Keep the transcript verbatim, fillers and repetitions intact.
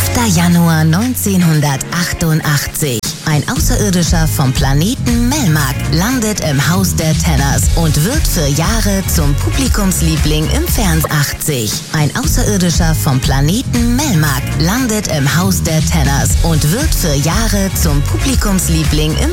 fünfter Januar neunzehnhundertachtundachtzig. Ein Außerirdischer vom Planeten Melmac landet im Haus der Tenners und wird für Jahre zum Publikumsliebling im Fernsehen. achtzig. Ein Außerirdischer vom Planeten Melmac landet im Haus der Tenners und wird für Jahre zum Publikumsliebling im